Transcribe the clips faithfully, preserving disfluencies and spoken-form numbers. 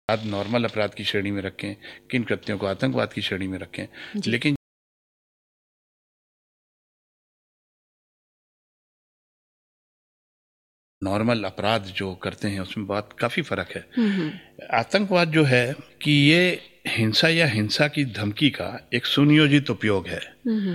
अपराध नॉर्मल अपराध की श्रेणी में रखें, किन कृत्यों को आतंकवाद की श्रेणी में रखें, लेकिन नॉर्मल अपराध जो करते हैं उसमें बहुत काफी फर्क है। आतंकवाद जो है कि ये हिंसा या हिंसा की धमकी का एक सुनियोजित उपयोग है,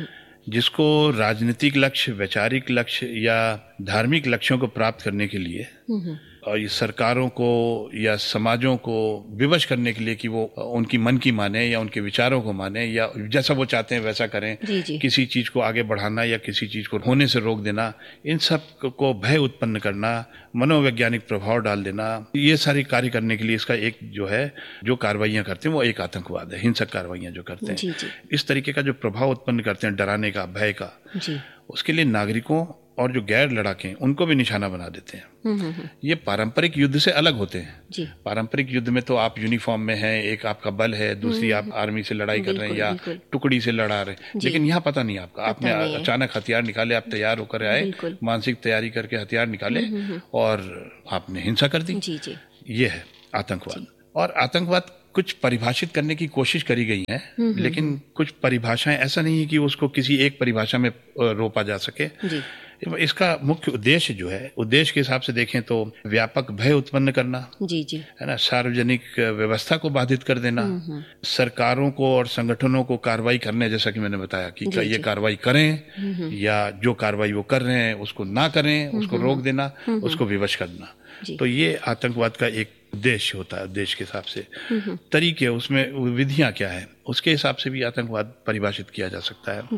जिसको राजनीतिक लक्ष्य, वैचारिक लक्ष्य या धार्मिक लक्ष्यों को प्राप्त करने के लिए और ये सरकारों को या समाजों को विवश करने के लिए कि वो उनकी मन की माने या उनके विचारों को माने या जैसा वो चाहते हैं वैसा करें, जी जी। किसी चीज को आगे बढ़ाना या किसी चीज को होने से रोक देना, इन सब को भय उत्पन्न करना, मनोवैज्ञानिक प्रभाव डाल देना, ये सारी कार्य करने के लिए इसका एक जो है जो कार्रवाइयां करते हैं वो एक आतंकवाद है, हिंसक कार्रवाइयां जो करते हैं जी जी। इस तरीके का जो प्रभाव उत्पन्न करते हैं, डराने का, भय का जी। उसके लिए नागरिकों और जो गैर लड़ाके उनको भी निशाना बना देते हैं। ये पारंपरिक युद्ध से अलग होते हैं जी। पारंपरिक युद्ध में तो आप यूनिफॉर्म में हैं, एक आपका बल है, दूसरी आप आर्मी से लड़ाई कर रहे हैं या टुकड़ी से लड़ा रहे हैं, लेकिन यहाँ पता नहीं आपका, आपने अचानक हथियार निकाले, आप तैयार होकर आए, मानसिक तैयारी करके हथियार निकाले और आपने हिंसा कर दी, ये है आतंकवाद। और आतंकवाद कुछ परिभाषित करने की कोशिश करी गई है, लेकिन कुछ परिभाषाएं ऐसा नहीं है कि उसको किसी एक परिभाषा में रोपा जा सके जी। इसका मुख्य उद्देश्य जो है, उद्देश्य के हिसाब से देखें तो व्यापक भय उत्पन्न करना जी जी है ना, सार्वजनिक व्यवस्था को बाधित कर देना, सरकारों को और संगठनों को कार्रवाई करने, जैसा कि मैंने बताया कि जी, ये कार्रवाई करें या जो कार्रवाई वो कर रहे हैं उसको ना करें, उसको रोक देना, उसको विवश करना। तो ये आतंकवाद का एक उद्देश्य होता है। उद्देश्य के हिसाब से तरीके, उसमें विधियां क्या है, उसके हिसाब से भी आतंकवाद परिभाषित किया जा सकता है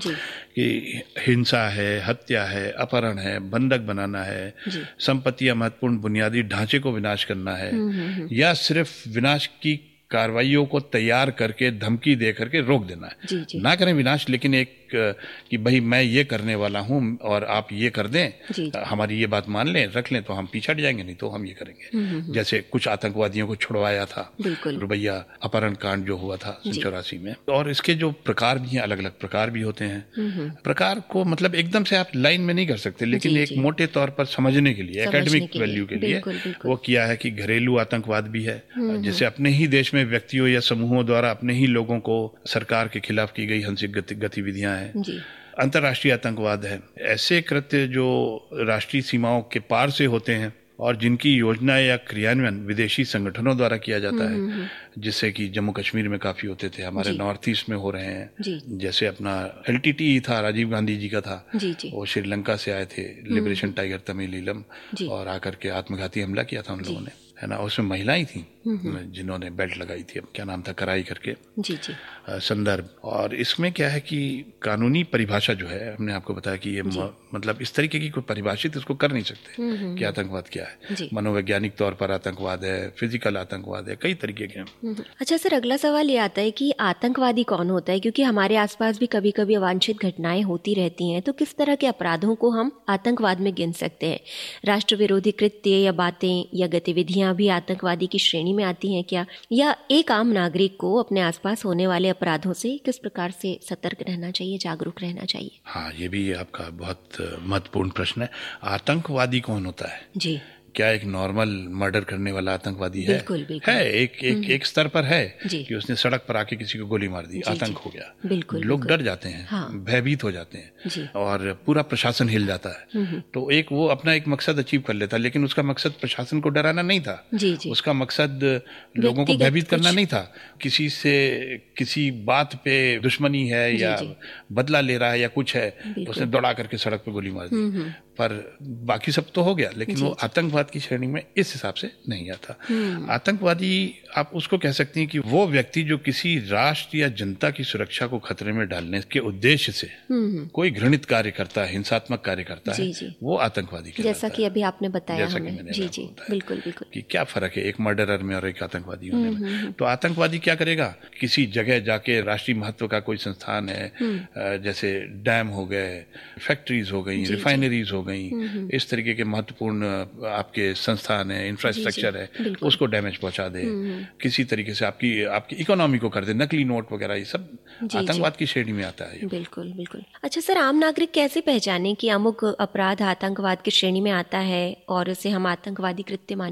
कि हिंसा है, हत्या है, अपहरण है, बंधक बनाना है, संपत्ति या महत्वपूर्ण बुनियादी ढांचे को विनाश करना है, या सिर्फ विनाश की कार्रवाइयों को तैयार करके धमकी दे करके रोक देना है जी जी। ना करें विनाश, लेकिन एक कि भाई मैं ये करने वाला हूं और आप ये कर दें जी जी। हमारी ये बात मान लें, रख लें तो हम पीछे हट जाएंगे, नहीं तो हम ये करेंगे। जैसे कुछ आतंकवादियों को छुड़वाया था, रुबैया अपहरण कांड जो हुआ था सन चौरासी में। और इसके जो प्रकार भी हैं, अलग अलग प्रकार भी होते हैं। प्रकार को मतलब एकदम से आप लाइन में नहीं कर सकते, लेकिन एक मोटे तौर पर समझने के लिए, एकेडमिक वैल्यू के लिए वो किया है कि घरेलू आतंकवाद भी है, जैसे अपने ही देश में व्यक्तियों या समूहों द्वारा अपने ही लोगों को सरकार के खिलाफ की गई हिंसक गतिविधियां हैं। अंतर्राष्ट्रीय आतंकवाद है, ऐसे कृत्य जो राष्ट्रीय सीमाओं के पार से होते हैं और जिनकी योजना या क्रियान्वयन विदेशी संगठनों द्वारा किया जाता है, जिससे कि जम्मू कश्मीर में काफी होते थे, हमारे नॉर्थ ईस्ट में हो रहे हैं। जैसे अपना एल टी टी था, राजीव गांधी जी का था, वो श्रीलंका से आए थे, लिबरेशन टाइगर तमिलीलम, और आकर के आत्मघाती हमला किया था उन लोगों ने, है ना। उसमें महिलाएं थी जिन्होंने बेल्ट लगाई थी, अब क्या नाम था, कराई करके जी जी संदर्भ। और इसमें क्या है कि कानूनी परिभाषा जो है, हमने आपको बताया कि ये मतलब इस तरीके की कोई परिभाषित इसको कर नहीं सकते कि आतंकवाद क्या है। मनोवैज्ञानिक तौर पर आतंकवाद है, फिजिकल आतंकवाद है, कई तरीके के। अच्छा सर, अगला सवाल ये आता है कि आतंकवादी कौन होता है, क्योंकि हमारे आसपास भी कभी कभी अवांछित घटनाएं होती रहती हैं, तो किस तरह के अपराधों को हम आतंकवाद में गिन सकते हैं? राष्ट्र विरोधी कृत्य या बातें या गतिविधियां भी आतंकवादी की श्रेणी में आती हैं क्या? या एक आम नागरिक को अपने आसपास होने वाले अपराधों से किस प्रकार से सतर्क रहना चाहिए, जागरूक रहना चाहिए? हाँ, ये भी आपका बहुत महत्वपूर्ण प्रश्न है। आतंकवादी कौन होता है जी? क्या एक नॉर्मल मर्डर करने वाला आतंकवादी है? बिल्कुल, बिल्कुल। है एक एक एक स्तर पर है कि उसने सड़क पर आके किसी को गोली मार दी, आतंक हो गया। बिल्कुल, लोग डर जाते हैं, हाँ। भयभीत हो जाते हैं और पूरा प्रशासन हिल जाता है। तो एक वो अपना एक मकसद अचीव कर लेता, लेकिन उसका मकसद प्रशासन को डराना नहीं था, जी, जी। उसका मकसद लोगों को भयभीत करना नहीं था, किसी से किसी बात पे दुश्मनी है या बदला ले रहा है या कुछ है, उसने दौड़ा करके सड़क पे गोली मार दी। पर बाकी सब तो हो गया, लेकिन वो आतंकवाद की श्रेणी में इस हिसाब से नहीं आता। आतंकवादी आप उसको कह सकती हैं कि वो व्यक्ति जो किसी राष्ट्र या जनता की सुरक्षा को खतरे में डालने के उद्देश्य से कोई घृणित कार्य करता है, हिंसात्मक कार्य करता है, वो आतंकवादी कहलाता है। जैसा कि अभी आपने बताया जैसा हमें। कि मैंने जी जी बिल्कुल बिल्कुल कि क्या फर्क है एक मर्डरर में और एक आतंकवादी होने में। तो आतंकवादी क्या करेगा, किसी जगह जाके राष्ट्रीय महत्व का कोई संस्थान है, जैसे डैम हो गए, फैक्ट्रीज हो गई, रिफाइनरीज हो गई, इस तरीके के महत्वपूर्ण आपके संस्थान है, इंफ्रास्ट्रक्चर है, उसको डैमेज पहुंचा दे, किसी तरीके से आपकी आपकी इकोनॉमी को कर दे, नकली नोट वगैरह, ये सब आतंकवाद की श्रेणी में आता है। बिल्कुल बिल्कुल। अच्छा सर, आम नागरिक कैसे पहचाने कि अमुक अपराध आतंकवाद की श्रेणी में आता है और उसे हम आतंकवादी कृत्य मानेंगे?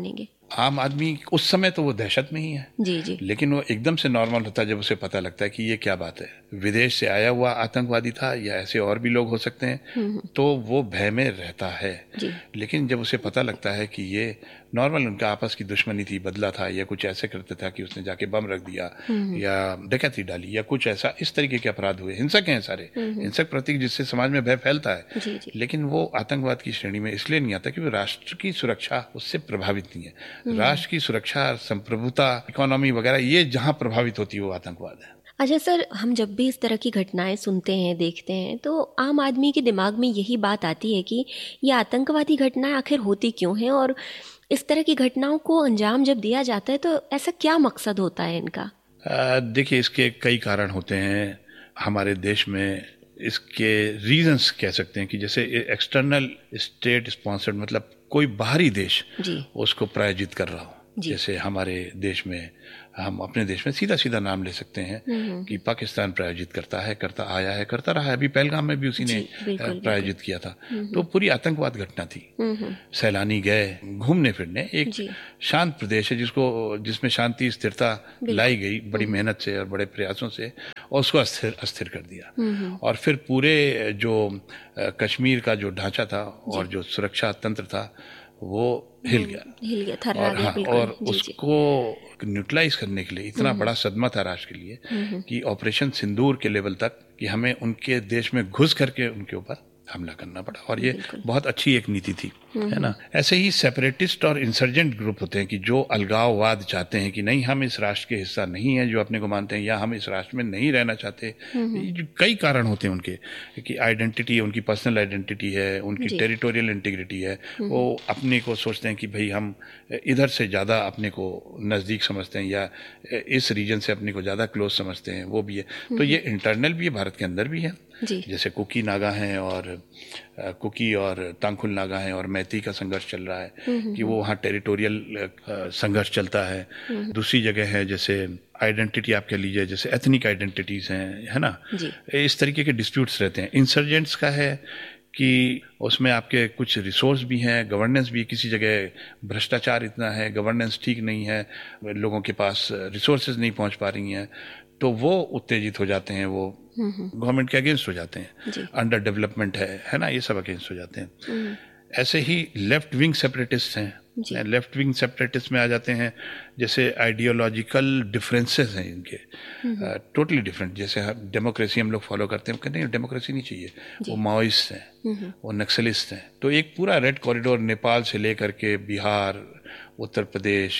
आम आदमी उस समय तो वो दहशत में ही है जी जी लेकिन वो एकदम से नॉर्मल होता है जब उसे पता लगता है कि ये क्या बात है, विदेश से आया हुआ आतंकवादी था या ऐसे और भी लोग हो सकते हैं, तो वो भय में रहता है जी। लेकिन जब उसे पता लगता है कि ये नॉर्मल उनका आपस की दुश्मनी थी, बदला था, या कुछ ऐसे करता था कि उसने जाके बम रख दिया या डकैती डाली या कुछ ऐसा, इस तरीके के अपराध हुए, हिंसक हैं सारे, हिंसक प्रतीक जिससे समाज में भय फैलता है जी जी। लेकिन वो आतंकवाद की श्रेणी में इसलिए नहीं आता कि वो राष्ट्र की सुरक्षा उससे प्रभावित नहीं है। राष्ट्र की सुरक्षा, संप्रभुता, इकोनॉमी वगैरह ये जहां प्रभावित होती है वो आतंकवाद है। अच्छा सर, हम जब भी इस तरह की घटनाएं सुनते हैं, देखते हैं, तो आम आदमी के दिमाग में यही बात आती है कि ये आतंकवादी घटनाएं आखिर होती क्यों हैं, और इस तरह की घटनाओं को अंजाम जब दिया जाता है तो ऐसा क्या मकसद होता है इनका? देखिए, इसके कई कारण होते हैं हमारे देश में। इसके रीजंस कह सकते हैं कि जैसे एक्सटर्नल स्टेट स्पॉन्सर्ड, मतलब कोई बाहरी देश जी। उसको प्रायोजित कर रहा हो। जैसे हमारे देश में, हम अपने देश में सीधा सीधा नाम ले सकते हैं कि पाकिस्तान प्रायोजित करता है, करता आया है, करता रहा है। अभी पहलगाम में भी उसी ने प्रायोजित किया था, तो पूरी आतंकवाद घटना थी। सैलानी गए घूमने फिरने, एक शांत प्रदेश है जिसको जिसमें शांति स्थिरता लाई गई बड़ी मेहनत से और बड़े प्रयासों से, और उसको अस्थिर अस्थिर कर दिया। और फिर पूरे जो कश्मीर का जो ढांचा था और जो सुरक्षा तंत्र था वो हिल गया हिल गया था। और, हाँ, और जी, उसको न्यूट्रलाइज करने के लिए इतना बड़ा सदमा था राष्ट्र के लिए कि ऑपरेशन सिंदूर के लेवल तक कि हमें उनके देश में घुस करके उनके ऊपर हमला करना पड़ा, और ये बहुत अच्छी एक नीति थी, है ना। ऐसे ही सेपरेटिस्ट और इंसर्जेंट ग्रुप होते हैं कि जो अलगाववाद चाहते हैं कि नहीं, हम इस राष्ट्र के हिस्सा नहीं है, जो अपने को मानते हैं, या हम इस राष्ट्र में नहीं रहना चाहते। कई कारण होते हैं उनके, कि आइडेंटिटी है, उनकी पर्सनल आइडेंटिटी है, उनकी टेरिटोरियल इंटीग्रिटी है। वो अपने को सोचते हैं कि भाई हम इधर से ज़्यादा अपने को नज़दीक समझते हैं या इस रीजन से अपने को ज़्यादा क्लोज समझते हैं, वो भी है। तो ये इंटरनल भी है, भारत के अंदर भी है। जैसे कुकी नागा हैं और कुकी और तांगखुल नागा हैं और मैती का संघर्ष चल रहा है कि वो वहाँ टेरिटोरियल संघर्ष चलता है। दूसरी जगह है जैसे आइडेंटिटी आप कह लीजिए, जैसे एथनिक आइडेंटिटीज हैं, है ना, इस तरीके के डिस्प्यूट्स रहते हैं। इंसर्जेंट्स का है कि उसमें आपके कुछ रिसोर्स भी हैं, गवर्नेंस भी, किसी जगह भ्रष्टाचार इतना है, गवर्नेंस ठीक नहीं है, लोगों के पास रिसोर्सेज नहीं पहुंच पा रही हैं, तो वो उत्तेजित हो जाते हैं, वो गवर्नमेंट के अगेंस्ट हो जाते हैं। अंडर डेवलपमेंट है है ना, ये सब अगेंस्ट हो जाते हैं। ऐसे ही लेफ्ट विंग सेपरेटिस्ट हैं, लेफ्ट विंग सेपरेटिस्ट में आ जाते हैं जैसे आइडियोलॉजिकल डिफरेंसेस हैं इनके, टोटली डिफरेंट। जैसे डेमोक्रेसी हम लोग फॉलो करते हैं, कहते हैं डेमोक्रेसी नहीं चाहिए, वो माओइस्ट हैं, वो नक्सलिस्ट हैं। तो एक पूरा रेड कॉरिडोर नेपाल से लेकर के बिहार, उत्तर प्रदेश,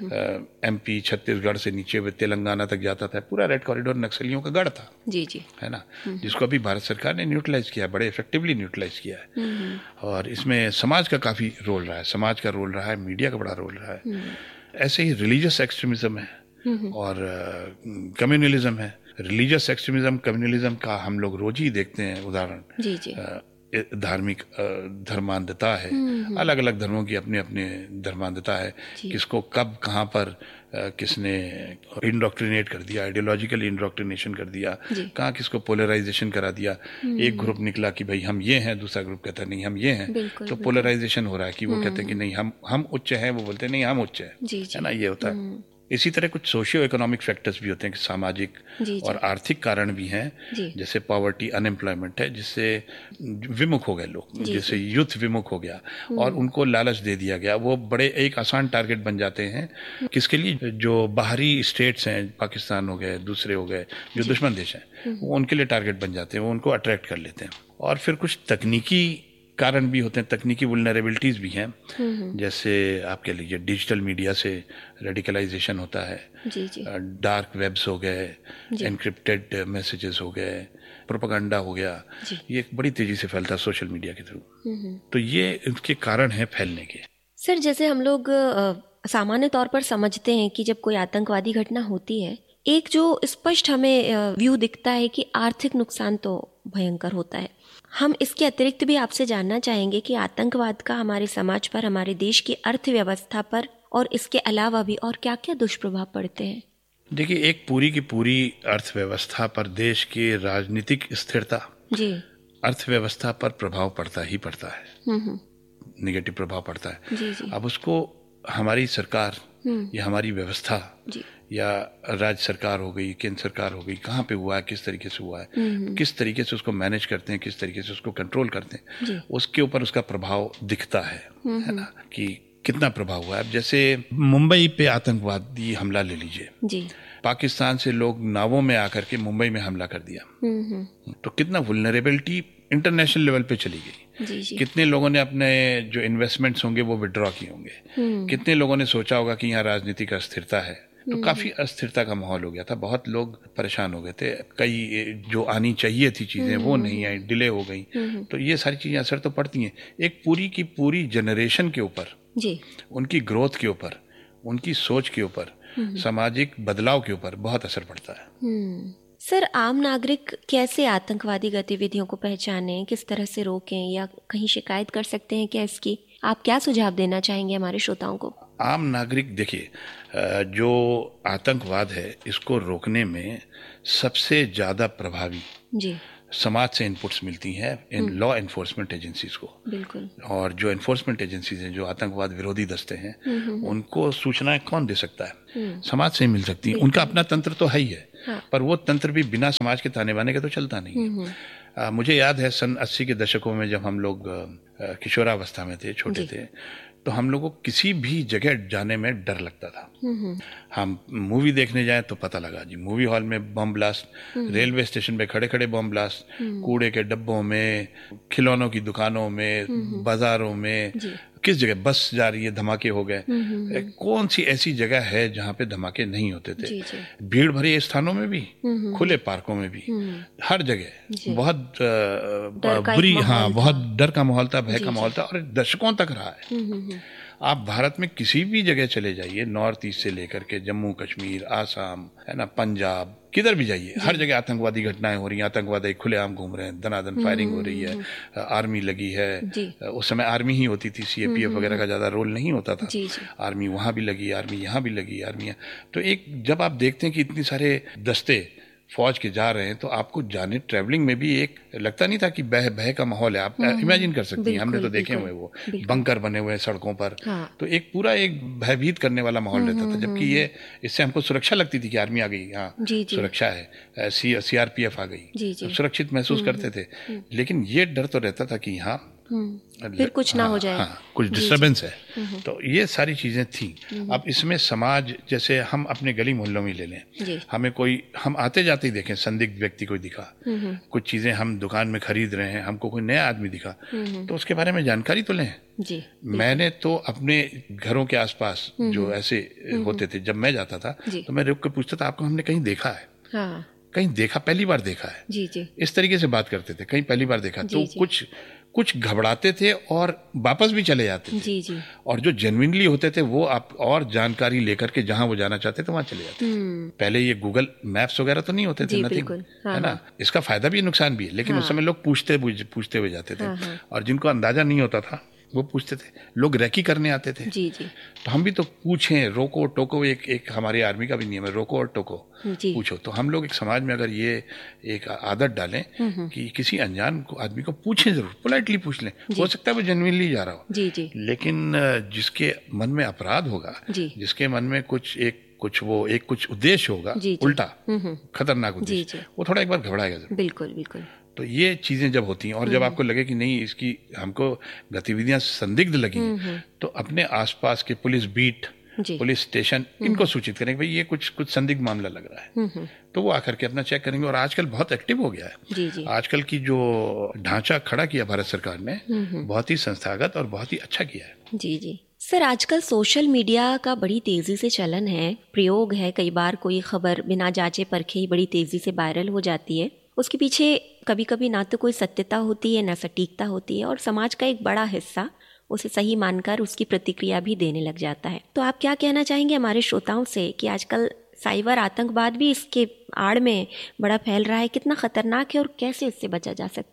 एमपी, छत्तीसगढ़ से नीचे हुए तेलंगाना तक जाता था, पूरा रेड कॉरिडोर नक्सलियों का गढ़ था। जी जी, है ना, जिसको अभी भारत सरकार ने न्यूट्रलाइज किया, बड़े इफेक्टिवली न्यूट्रलाइज किया है। और इसमें समाज का काफी रोल रहा है, समाज का रोल रहा है, मीडिया का बड़ा रोल रहा है। ऐसे ही रिलीजियस एक्सट्रीमिज्म है और कम्युनलिज्म है। रिलीजियस एक्सट्रीमिज्म, कम्युनलिज्म का हम लोग रोज ही देखते हैं उदाहरण। जी जी, धार्मिक धर्मांधता है, अलग अलग धर्मों की अपने अपने धर्मांधता है, किसको कब कहाँ पर किसने इंडोक्ट्रिनेट कर दिया, आइडियोलॉजिकल इंडोक्ट्रिनेशन कर दिया, कहाँ किसको पोलराइजेशन करा दिया। एक ग्रुप निकला कि भाई हम ये हैं, दूसरा ग्रुप कहता है नहीं हम ये हैं, तो पोलराइजेशन हो रहा है कि वो कहते हैं कि नहीं हम हम उच्च हैं, वो बोलते हैं नहीं हम उच्च हैं, है ना, ये होता है। इसी तरह कुछ सोशियो इकोनॉमिक फैक्टर्स भी होते हैं कि सामाजिक जी, और आर्थिक कारण भी हैं, जैसे पॉवर्टी, अनएम्प्लॉयमेंट है, जिससे विमुख हो गए लोग, जैसे यूथ विमुख हो गया और उनको लालच दे दिया गया। वो बड़े एक आसान टारगेट बन जाते हैं, किसके लिए, जो बाहरी स्टेट्स हैं, पाकिस्तान हो गए, दूसरे हो गए जो दुश्मन देश हैं, वो उनके लिए टारगेट बन जाते हैं, वो उनको अट्रैक्ट कर लेते हैं। और फिर कुछ तकनीकी कारण भी होते हैं, तकनीकी वुल्नरेबिलिटीज भी हैं, जैसे आप कह लीजिए डिजिटल मीडिया से रेडिकलाइजेशन होता है, जी जी, डार्क वेब्स हो गए, एनक्रिप्टेड मैसेजेस हो गए, प्रोपेगेंडा हो गया, ये बड़ी तेजी से फैलता है सोशल मीडिया के थ्रू। तो ये इनके कारण हैं फैलने के। सर, जैसे हम लोग सामान्य तौर पर समझते हैं कि जब कोई आतंकवादी घटना होती है, एक जो स्पष्ट हमें व्यू दिखता है कि आर्थिक नुकसान तो भयंकर होता है। हम इसके अतिरिक्त भी आपसे जानना चाहेंगे कि आतंकवाद का हमारे समाज पर, हमारे देश की अर्थव्यवस्था पर और इसके अलावा भी और क्या क्या दुष्प्रभाव पड़ते हैं। देखिए, एक पूरी की पूरी अर्थव्यवस्था पर, देश की राजनीतिक स्थिरता, जी, अर्थव्यवस्था पर प्रभाव पड़ता ही पड़ता है, निगेटिव प्रभाव पड़ता है। जी जी। अब उसको हमारी सरकार या हमारी व्यवस्था या राज्य सरकार हो गई, केंद्र सरकार हो गई, कहाँ पे हुआ है, किस तरीके से हुआ है, किस तरीके से उसको मैनेज करते हैं, किस तरीके से उसको कंट्रोल करते हैं, उसके ऊपर उसका प्रभाव दिखता है, है ना, कि कितना प्रभाव हुआ है। अब जैसे मुंबई पे आतंकवादी हमला ले लीजिए जी। पाकिस्तान से लोग नावों में आकर के मुंबई में हमला कर दिया, तो कितना वुल्नरेबिलिटी इंटरनेशनल लेवल पे चली गई। जी जी। कितने लोगों ने अपने जो इन्वेस्टमेंट्स होंगे वो विड्रॉ किए होंगे, कितने लोगों ने सोचा होगा कि यहाँ राजनीतिक अस्थिरता है, तो काफी अस्थिरता का माहौल हो गया था, बहुत लोग परेशान हो गए थे, कई जो आनी चाहिए थी चीजें वो नहीं आई, डिले हो गई, तो ये सारी चीजें असर तो पड़ती हैं। एक पूरी की पूरी जनरेशन के ऊपर जी, उनकी ग्रोथ के ऊपर, उनकी सोच के ऊपर, सामाजिक बदलाव के ऊपर बहुत असर पड़ता है। सर, आम नागरिक कैसे आतंकवादी गतिविधियों को पहचानें, किस तरह से रोकें, या कहीं शिकायत कर सकते हैं क्या इसकी? आप क्या सुझाव देना चाहेंगे हमारे श्रोताओं को? आम नागरिक देखिए, जो आतंकवाद है इसको रोकने में सबसे ज्यादा प्रभावी जी समाज से इनपुट्स मिलती हैं इन लॉ एनफोर्समेंट एजेंसीज को। बिल्कुल। और जो एनफोर्समेंट एजेंसीज हैं, जो आतंकवाद विरोधी दस्ते हैं, उनको सूचनाएं कौन दे सकता है? समाज से ही मिल सकती है। उनका अपना तंत्र तो है ही है, हाँ। पर वो तंत्र भी बिना समाज के ताने बाने के तो चलता नहीं है। आ, मुझे याद है सन अस्सी के दशकों में जब हम लोग किशोरावस्था में थे, छोटे थे, तो हम लोगों को किसी भी जगह जाने में डर लगता था। हम मूवी देखने जाएं तो पता लगा जी, मूवी हॉल में बम ब्लास्ट, रेलवे स्टेशन पे खड़े खड़े बम ब्लास्ट, कूड़े के डब्बों में, खिलौनों की दुकानों में, बाजारों में, किस जगह बस जा रही है धमाके हो गए। कौन सी ऐसी जगह है जहाँ पे धमाके नहीं होते थे? जी जी। भीड़ भरे स्थानों में भी, खुले पार्कों में भी, हर जगह बहुत बुरी, हाँ, बहुत डर का माहौल था, भय का माहौल था, और दशकों तक रहा है। आप भारत में किसी भी जगह चले जाइए, नॉर्थ ईस्ट से लेकर के जम्मू कश्मीर, आसाम, है ना, पंजाब, किधर भी जाइए, हर जगह आतंकवादी घटनाएं हो रही हैं, आतंकवादी खुलेआम घूम रहे हैं, दनादन फायरिंग हो रही है, आर्मी लगी है। उस समय आर्मी ही होती थी, सीएपीएफ वगैरह का ज्यादा रोल नहीं होता था। आर्मी वहां भी लगी, आर्मी यहाँ भी लगी, आर्मी। तो एक जब आप देखते हैं कि इतनी सारे दस्ते फौज के जा रहे हैं, तो आपको जाने ट्रैवलिंग में भी एक लगता नहीं था कि बह बह का माहौल है। आप इमेजिन कर सकती हैं, हमने तो देखे हुए वो बंकर बने हुए सड़कों पर, हाँ। तो एक पूरा एक भयभीत करने वाला माहौल रहता था, जबकि ये इससे हमको सुरक्षा लगती थी कि आर्मी आ गई, हाँ सुरक्षा है, सी सीआरपीएफ आ गई, सुरक्षित महसूस करते थे। लेकिन ये डर तो रहता था कि यहाँ फिर कुछ ना हो जाए, हाँ, कुछ डिस्टर्बेंस है। तो ये सारी चीजें थी। अब इसमें समाज, जैसे हम अपने गली मोहल्लों में ले लें, हमें कोई, हम आते जाते ही देखें संदिग्ध व्यक्ति कोई दिखा, कुछ चीजें हम दुकान में खरीद रहे हैं, हमको कोई नया आदमी दिखा, तो उसके बारे में जानकारी तो लें। जी, मैंने तो अपने घरों के आसपास जो ऐसे होते थे, जब मैं जाता था तो मैं रुक के पूछता था, आपको हमने कहीं देखा है? हाँ। कहीं देखा, पहली बार देखा है? जी जी। इस तरीके से बात करते थे, कहीं पहली बार देखा। तो कुछ कुछ घबराते थे और वापस भी चले जाते थे। जी जी। और जो जेन्युइनली होते थे वो आप और जानकारी लेकर के जहां वो जाना चाहते थे वहां चले जाते थे। पहले ये गूगल मैप्स वगैरह तो नहीं होते थे, नथिंग, है ना। इसका फायदा भी नुकसान भी है, लेकिन उस समय लोग पूछते पूछते हुए जाते थे, और जिनको अंदाजा नहीं होता था वो पूछते थे। लोग रैकी करने आते थे। जी जी। तो हम भी तो पूछें, रोको टोको, एक एक हमारी आर्मी का भी नियम है, रोको और टोको, पूछो। तो हम लोग एक समाज में अगर ये एक आदत डालें कि किसी अनजान आदमी को पूछें, जरूर पोलाइटली पूछ लें, हो सकता है वो जेन्युइनली जा रहा हो, जी जी। लेकिन जिसके मन में अपराध होगा, जिसके मन में कुछ एक कुछ वो एक कुछ उद्देश्य होगा, उल्टा खतरनाक उद्देश्य, वो थोड़ा एक बार घबराएगा जरूर। बिल्कुल बिल्कुल। तो ये चीजें जब होती हैं, और जब आपको लगे कि नहीं, इसकी हमको गतिविधियां संदिग्ध लगी, तो अपने आसपास के पुलिस बीट, पुलिस स्टेशन, इनको सूचित करें भाई ये कुछ कुछ संदिग्ध मामला लग रहा है, तो वो आकर के अपना चेक करेंगे। और आजकल बहुत एक्टिव हो गया है। जी जी। आजकल की जो ढांचा खड़ा किया भारत सरकार ने, बहुत ही संस्थागत और बहुत ही अच्छा किया है। जी जी। सर, आजकल सोशल मीडिया का बड़ी तेजी से चलन है, प्रयोग है। कई बार कोई खबर बिना जांचे परखे ही बड़ी तेजी से वायरल हो जाती है। उसके पीछे कभी कभी ना तो कोई सत्यता होती है, ना सटीकता होती है, और समाज का एक बड़ा हिस्सा उसे सही मानकर उसकी प्रतिक्रिया भी देने लग जाता है। तो आप क्या कहना चाहेंगे हमारे श्रोताओं से कि आजकल साइबर आतंकवाद भी इसके आड़ में बड़ा फैल रहा है, कितना खतरनाक है और कैसे इससे बचा जा सकता है?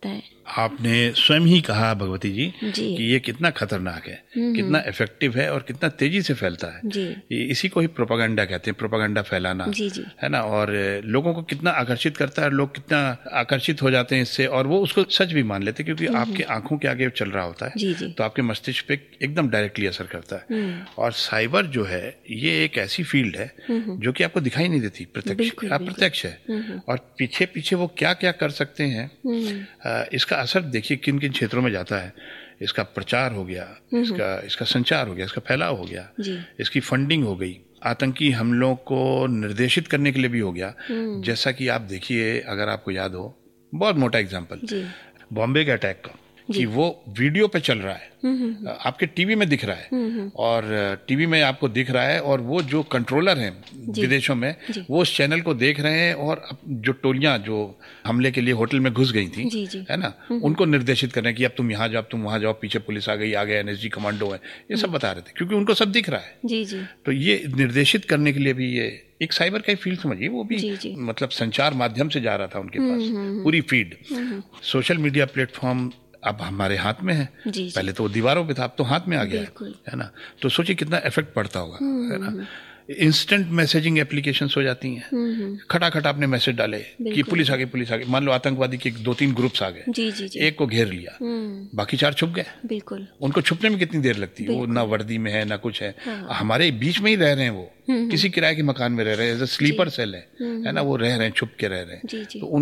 आपने स्वयं ही कहा भगवती जी, जी कि ये कितना खतरनाक है, कितना इफेक्टिव है और कितना तेजी से फैलता है। जी इसी को ही प्रोपागेंडा कहते हैं, प्रोपागेंडा फैलाना, जी जी है ना। और लोगों को कितना आकर्षित करता है, लोग कितना आकर्षित हो जाते हैं इससे, और वो उसको सच भी मान लेते हैं, क्योंकि आपके आंखों के आगे चल रहा होता है, जी जी तो आपके मस्तिष्क पे एकदम डायरेक्टली असर करता है। और साइबर जो है ये एक ऐसी फील्ड है जो कि आपको दिखाई नहीं देती, प्रत्यक्ष अप्रत्यक्ष है, और पीछे पीछे वो क्या क्या कर सकते हैं, इसका असर देखिए किन किन क्षेत्रों में जाता है। इसका प्रचार हो गया, इसका इसका संचार हो गया, इसका फैलाव हो गया, इसकी फंडिंग हो गई, आतंकी हमलों को निर्देशित करने के लिए भी हो गया। जैसा कि आप देखिए, अगर आपको याद हो, बहुत मोटा एग्जांपल बॉम्बे के अटैक का, कि वो वीडियो पे चल रहा है, आपके टीवी में दिख रहा है, और टीवी में आपको दिख रहा है, और वो जो कंट्रोलर हैं विदेशों में, वो उस चैनल को देख रहे हैं, और जो टोलियां जो हमले के लिए होटल में घुस गई थी, जी जी, है ना, उनको निर्देशित कर रहे हैं कि अब तुम यहाँ जाओ, तुम वहां जाओ, पीछे पुलिस आ गई, आगे एनएसजी कमांडो है, ये सब बता रहे थे, क्योंकि उनको सब दिख रहा है। जी जी। तो ये निर्देशित करने के लिए भी ये एक साइबर का फील्ड समझिए, वो भी जी जी। मतलब संचार माध्यम से जा रहा था उनके पास पूरी फीड। सोशल मीडिया प्लेटफॉर्म अब हमारे हाथ में है, जी जी। पहले तो वो दीवारों पे था, अब तो हाथ में आ गया है, है ना। तो सोचिए कितना इफेक्ट पड़ता होगा, है ना। इंस्टेंट मैसेजिंग एप्लीकेशंस हो जाती हैं, खटाखट आपने मैसेज डाले कि पुलिस आ गई, पुलिस आ गई। मान लो आतंकवादी के दो तीन ग्रुप्स आ गए, जी जी जी। एक को घेर लिया, बाकी चार छुप गए। बिल्कुल। उनको छुपने में कितनी देर लगती है, वो ना वर्दी में है ना कुछ है, हाँ। हमारे बीच में ही रह रहे हैं, वो किसी किराए के मकान में रह रहे हैं, स्लीपर सेल है, है ना, वो रह रहे हैं, छुप के रह रहे हैं। तो